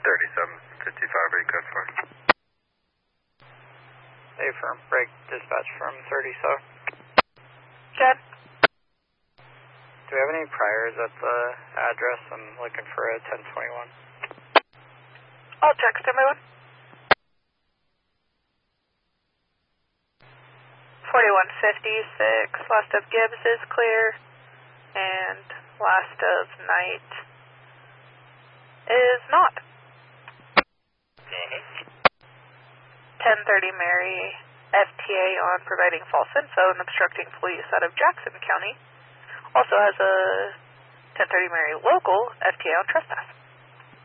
3755, are you good for? Hey, firm, break dispatch from 30 so. Jen? Do we have any priors at the address? I'm looking for a 1021. I'll check, stand by one. 4156, last of Gibbs is clear, and last of Knight is not. 1030 Mary, FTA on providing false info and obstructing police out of Jackson County. Also has a 1030 Mary local FTA on trespass.